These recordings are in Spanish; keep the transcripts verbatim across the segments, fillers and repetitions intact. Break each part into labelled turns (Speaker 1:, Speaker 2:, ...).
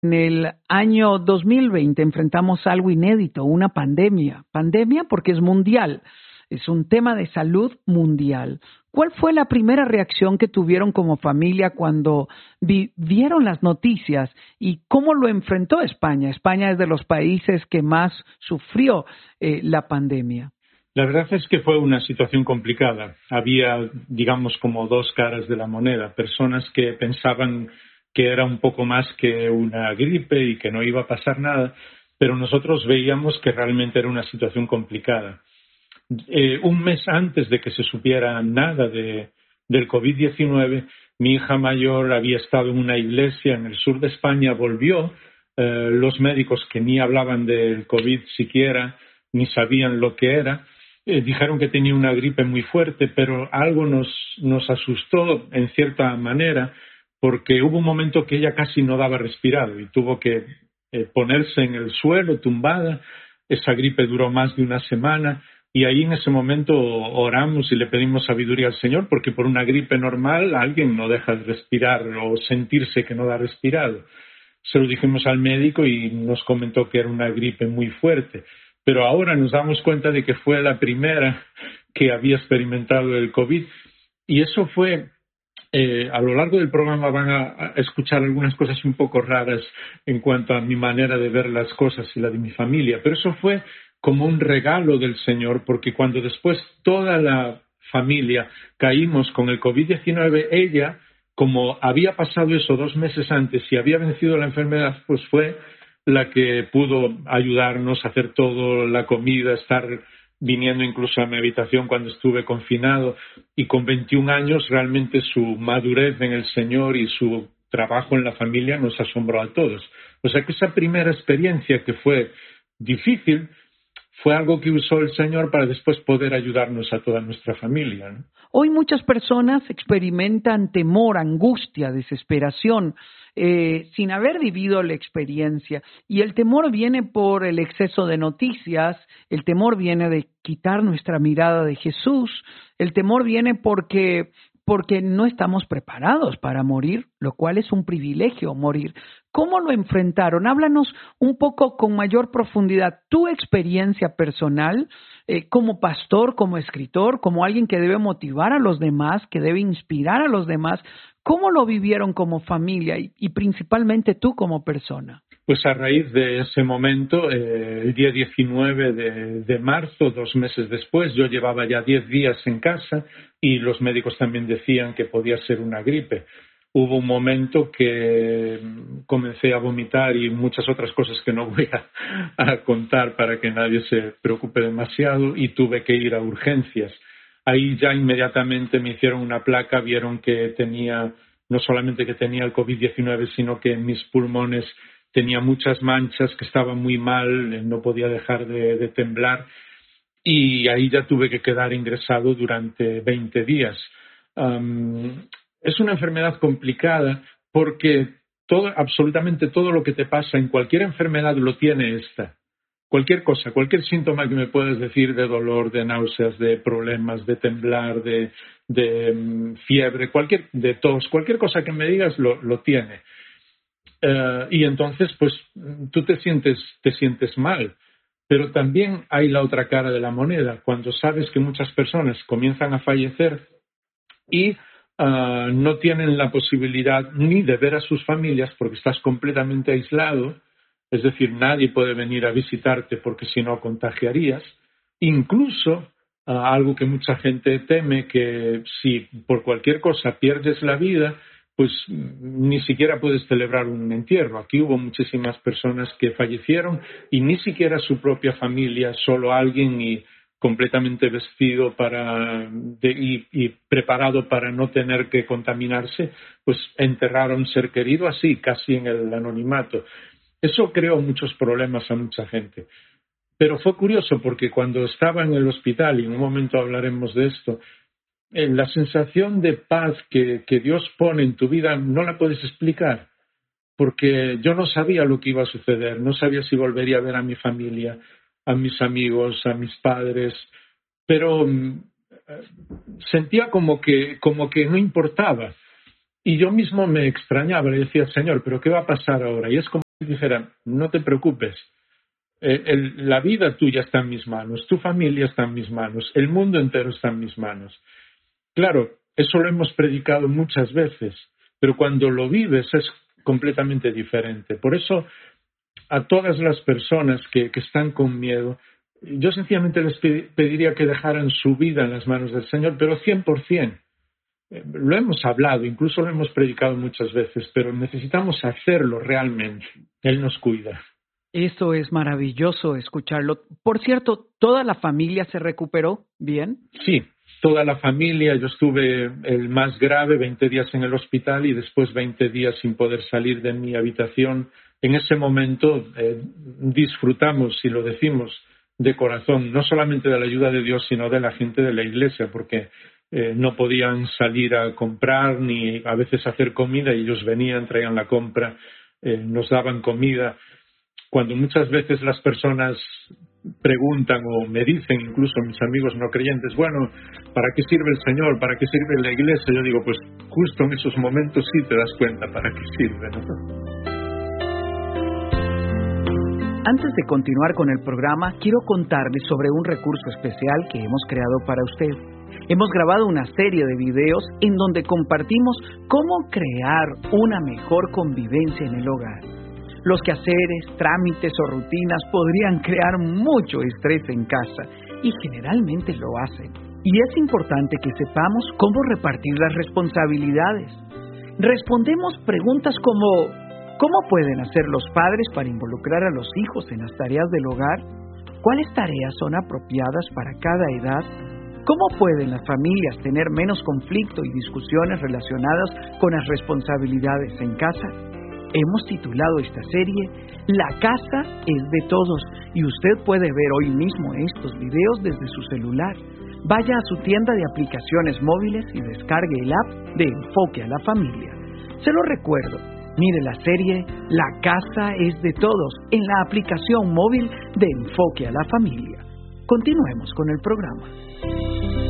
Speaker 1: En el año dos mil veinte enfrentamos algo inédito, una pandemia. Pandemia porque es mundial, es un tema de salud mundial. ¿Cuál fue la primera reacción que tuvieron como familia cuando vi- vieron las noticias y cómo lo enfrentó España? España es de los países que más sufrió eh, la pandemia.
Speaker 2: La verdad es que fue una situación complicada. Había, digamos, como dos caras de la moneda. Personas que pensaban que era un poco más que una gripe y que no iba a pasar nada, pero nosotros veíamos que realmente era una situación complicada. Eh, un mes antes de que se supiera nada de, del COVID diecinueve, mi hija mayor había estado en una iglesia en el sur de España, volvió, eh, los médicos que ni hablaban del COVID siquiera, ni sabían lo que era, eh, dijeron que tenía una gripe muy fuerte, pero algo nos, nos asustó en cierta manera, porque hubo un momento que ella casi no daba respirado y tuvo que eh, ponerse en el suelo, tumbada. Esa gripe duró más de una semana y ahí en ese momento oramos y le pedimos sabiduría al Señor, porque por una gripe normal alguien no deja de respirar o sentirse que no da respirado. Se lo dijimos al médico y nos comentó que era una gripe muy fuerte, pero ahora nos damos cuenta de que fue la primera que había experimentado el COVID y eso fue... Eh, a lo largo del programa van a, a escuchar algunas cosas un poco raras en cuanto a mi manera de ver las cosas y la de mi familia, pero eso fue como un regalo del Señor, porque cuando después toda la familia caímos con el COVID diecinueve, ella, como había pasado eso dos meses antes y había vencido la enfermedad, pues fue la que pudo ayudarnos a hacer todo, la comida, estar viniendo incluso a mi habitación cuando estuve confinado, y con veintiún años realmente su madurez en el Señor y su trabajo en la familia nos asombró a todos. O sea que esa primera experiencia, que fue difícil, fue algo que usó el Señor para después poder ayudarnos a toda nuestra familia, ¿no?
Speaker 1: Hoy muchas personas experimentan temor, angustia, desesperación, eh, sin haber vivido la experiencia. Y el temor viene por el exceso de noticias, el temor viene de quitar nuestra mirada de Jesús, el temor viene porque, porque no estamos preparados para morir, lo cual es un privilegio morir. ¿Cómo lo enfrentaron? Háblanos un poco con mayor profundidad tu experiencia personal eh, como pastor, como escritor, como alguien que debe motivar a los demás, que debe inspirar a los demás. ¿Cómo lo vivieron como familia y, y principalmente tú como persona?
Speaker 2: Pues a raíz de ese momento, eh, el día diecinueve de, de marzo, dos meses después, yo llevaba ya diez días en casa y los médicos también decían que podía ser una gripe. Hubo un momento que comencé a vomitar y muchas otras cosas que no voy a, a contar para que nadie se preocupe demasiado, y tuve que ir a urgencias. Ahí ya inmediatamente me hicieron una placa, vieron que tenía, no solamente que tenía el COVID diecinueve, sino que en mis pulmones tenía muchas manchas, que estaba muy mal, no podía dejar de, de temblar, y ahí ya tuve que quedar ingresado durante veinte días. Um, es una enfermedad complicada porque todo, absolutamente todo lo que te pasa en cualquier enfermedad lo tiene esta. Cualquier cosa, cualquier síntoma que me puedas decir de dolor, de náuseas, de problemas, de temblar, de, de um, fiebre, cualquier, de tos, cualquier cosa que me digas lo, lo tiene. Uh, y entonces, pues, tú te sientes, te sientes mal. Pero también hay la otra cara de la moneda, cuando sabes que muchas personas comienzan a fallecer y uh, no tienen la posibilidad ni de ver a sus familias porque estás completamente aislado, es decir, nadie puede venir a visitarte porque si no contagiarías. Incluso uh, algo que mucha gente teme, que si por cualquier cosa pierdes la vida, pues ni siquiera puedes celebrar un entierro. Aquí hubo muchísimas personas que fallecieron y ni siquiera su propia familia, solo alguien y completamente vestido para de, y, y preparado para no tener que contaminarse, pues enterraron a un ser querido así, casi en el anonimato. Eso creó muchos problemas a mucha gente. Pero fue curioso porque cuando estaba en el hospital, y en un momento hablaremos de esto, la sensación de paz que, que Dios pone en tu vida no la puedes explicar, porque yo no sabía lo que iba a suceder, no sabía si volvería a ver a mi familia, a mis amigos, a mis padres, pero um, sentía como que, como que no importaba. Y yo mismo me extrañaba, le decía, Señor, ¿pero qué va a pasar ahora? Y es como dijera, no te preocupes, eh, el, la vida tuya está en mis manos, tu familia está en mis manos, el mundo entero está en mis manos. Claro, eso lo hemos predicado muchas veces, pero cuando lo vives es completamente diferente. Por eso, a todas las personas que, que están con miedo, yo sencillamente les pediría que dejaran su vida en las manos del Señor, pero cien por ciento. Lo hemos hablado, incluso lo hemos predicado muchas veces, pero necesitamos hacerlo realmente. Él nos cuida.
Speaker 1: Eso es maravilloso escucharlo. Por cierto, ¿toda la familia se recuperó bien?
Speaker 2: Sí, toda la familia. Yo estuve el más grave, veinte días en el hospital y después veinte días sin poder salir de mi habitación. En ese momento eh, disfrutamos, y lo decimos de corazón, no solamente de la ayuda de Dios, sino de la gente de la iglesia, porque eh, no podían salir a comprar ni a veces hacer comida, y ellos venían, traían la compra, eh, nos daban comida. Cuando muchas veces las personas preguntan o me dicen, incluso mis amigos no creyentes, bueno, ¿para qué sirve el Señor? ¿Para qué sirve la iglesia? Yo digo, pues justo en esos momentos sí te das cuenta para qué sirve, ¿no?
Speaker 1: Antes de continuar con el programa, quiero contarles sobre un recurso especial que hemos creado para usted. Hemos grabado una serie de videos en donde compartimos cómo crear una mejor convivencia en el hogar. Los quehaceres, trámites o rutinas podrían crear mucho estrés en casa y generalmente lo hacen. Y es importante que sepamos cómo repartir las responsabilidades. Respondemos preguntas como ¿cómo pueden hacer los padres para involucrar a los hijos en las tareas del hogar? ¿Cuáles tareas son apropiadas para cada edad? ¿Cómo pueden las familias tener menos conflicto y discusiones relacionadas con las responsabilidades en casa? Hemos titulado esta serie La casa es de todos, y usted puede ver hoy mismo estos videos desde su celular. Vaya a su tienda de aplicaciones móviles y descargue el app de Enfoque a la Familia. Se lo recuerdo, mire la serie La casa es de todos en la aplicación móvil de Enfoque a la Familia. Continuemos con el programa.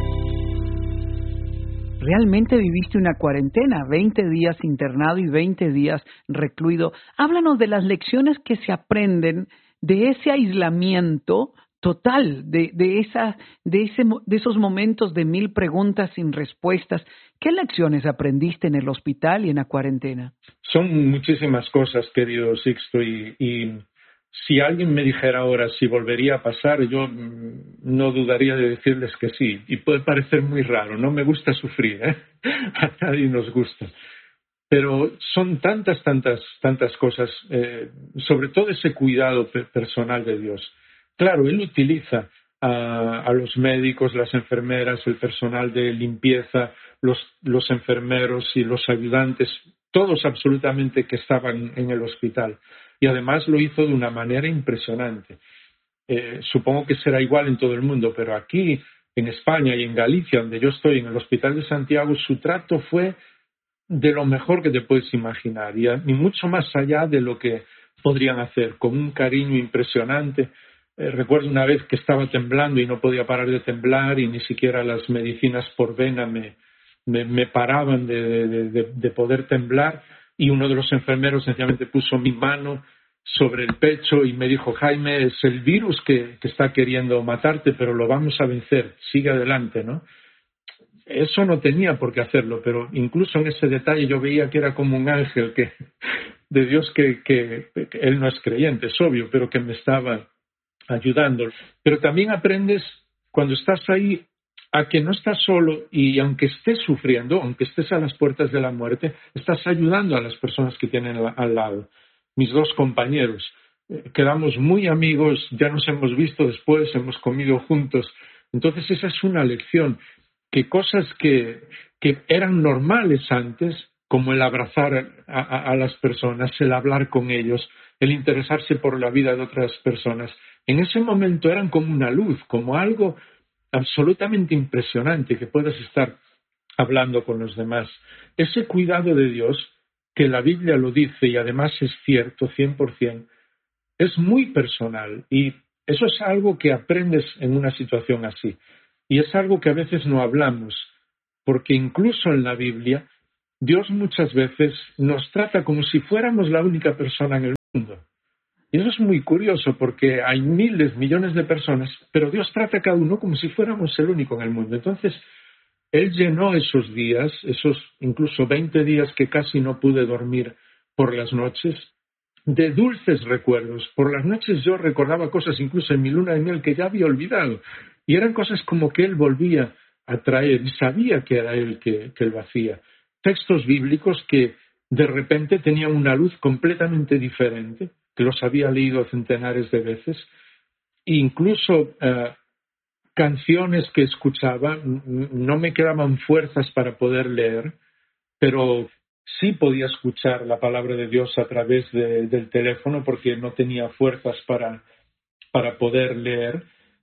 Speaker 1: Realmente viviste una cuarentena, veinte días internado y veinte días recluido. Háblanos de las lecciones que se aprenden de ese aislamiento total, de, de, esa, de, ese, de esos momentos de mil preguntas sin respuestas. ¿Qué lecciones aprendiste en el hospital y en la cuarentena?
Speaker 2: Son muchísimas cosas, querido Sixto, y, y si alguien me dijera ahora si volvería a pasar, yo no dudaría de decirles que sí. Y puede parecer muy raro, no me gusta sufrir, ¿eh? A nadie nos gusta. Pero son tantas, tantas, tantas cosas, eh, sobre todo ese cuidado personal de Dios. Claro, Él utiliza a, a los médicos, las enfermeras, el personal de limpieza, los, los enfermeros y los ayudantes, todos absolutamente que estaban en el hospital. Y además lo hizo de una manera impresionante. Eh, supongo que será igual en todo el mundo, pero aquí en España y en Galicia, donde yo estoy, en el Hospital de Santiago, su trato fue de lo mejor que te puedes imaginar y, y mucho más allá de lo que podrían hacer, con un cariño impresionante. Eh, recuerdo una vez que estaba temblando y no podía parar de temblar y ni siquiera las medicinas por vena me, me, me paraban de, de, de, de poder temblar, y uno de los enfermeros sencillamente puso mi mano sobre el pecho y me dijo: Jaime, es el virus que, que está queriendo matarte, pero lo vamos a vencer, sigue adelante, ¿no? Eso no tenía por qué hacerlo, pero incluso en ese detalle yo veía que era como un ángel que, de Dios que, que, que él no es creyente, es obvio, pero que me estaba ayudando. Pero también aprendes cuando estás ahí a que no estás solo, y aunque estés sufriendo, aunque estés a las puertas de la muerte, estás ayudando a las personas que tienen al lado. Mis dos compañeros, eh, quedamos muy amigos, ya nos hemos visto después, hemos comido juntos. Entonces esa es una lección, que cosas que, que eran normales antes, como el abrazar a, a, a las personas, el hablar con ellos, el interesarse por la vida de otras personas, en ese momento eran como una luz, como algo absolutamente impresionante, que puedas estar hablando con los demás. Ese cuidado de Dios, que la Biblia lo dice y además es cierto cien por ciento, es muy personal, y eso es algo que aprendes en una situación así. Y es algo que a veces no hablamos, porque incluso en la Biblia Dios muchas veces nos trata como si fuéramos la única persona en el mundo. Y eso es muy curioso porque hay miles, millones de personas, pero Dios trata a cada uno como si fuéramos el único en el mundo. Entonces, Él llenó esos días, esos incluso veinte días que casi no pude dormir por las noches, de dulces recuerdos. Por las noches yo recordaba cosas incluso en mi luna de miel que ya había olvidado. Y eran cosas como que Él volvía a traer y sabía que era Él que, que lo hacía. Textos bíblicos que de repente tenían una luz completamente diferente, que los había leído centenares de veces, e incluso uh, canciones que escuchaba, no me quedaban fuerzas para poder leer, pero sí podía escuchar la palabra de Dios a través de, del teléfono porque no tenía fuerzas para, para poder leer,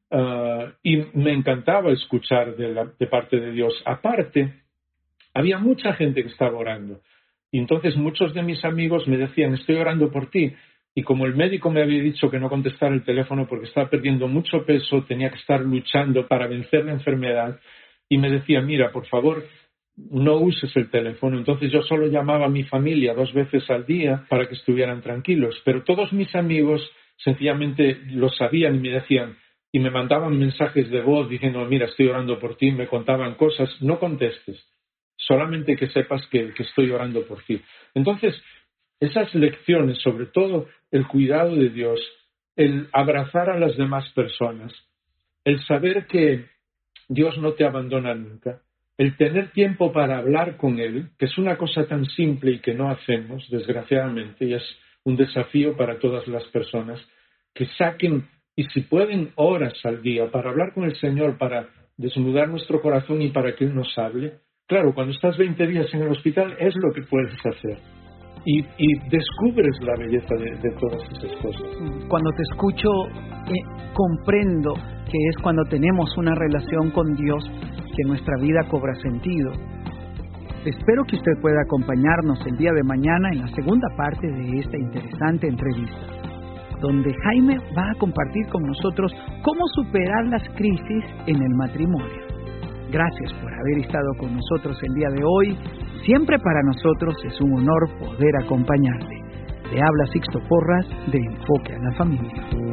Speaker 2: uh, y me encantaba escuchar de, la, de parte de Dios. Aparte, había mucha gente que estaba orando. Y entonces muchos de mis amigos me decían, estoy orando por ti. Y como el médico me había dicho que no contestara el teléfono porque estaba perdiendo mucho peso, tenía que estar luchando para vencer la enfermedad, y me decía, mira, por favor, no uses el teléfono. Entonces yo solo llamaba a mi familia dos veces al día para que estuvieran tranquilos. Pero todos mis amigos sencillamente lo sabían y me decían, y me mandaban mensajes de voz diciendo, mira, estoy orando por ti, me contaban cosas, no contestes. Solamente que sepas que, que estoy orando por ti. Entonces, esas lecciones, sobre todo el cuidado de Dios, el abrazar a las demás personas, el saber que Dios no te abandona nunca, el tener tiempo para hablar con Él, que es una cosa tan simple y que no hacemos, desgraciadamente, y es un desafío para todas las personas, que saquen, y si pueden, horas al día para hablar con el Señor, para desnudar nuestro corazón y para que Él nos hable. Claro, cuando estás veinte días en el hospital es lo que puedes hacer. Y, y descubres la belleza de, de todas esas cosas.
Speaker 1: Cuando te escucho, eh, comprendo que es cuando tenemos una relación con Dios que nuestra vida cobra sentido. Espero que usted pueda acompañarnos el día de mañana en la segunda parte de esta interesante entrevista, donde Jaime va a compartir con nosotros cómo superar las crisis en el matrimonio. Gracias por haber estado con nosotros el día de hoy. Siempre para nosotros es un honor poder acompañarle. Le habla Sixto Porras de Enfoque a la Familia.